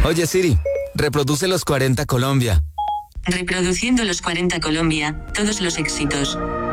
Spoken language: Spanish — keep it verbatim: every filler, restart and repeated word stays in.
Oye Siri, reproduce los cuarenta Colombia. Reproduciendo los cuarenta Colombia, todos los éxitos.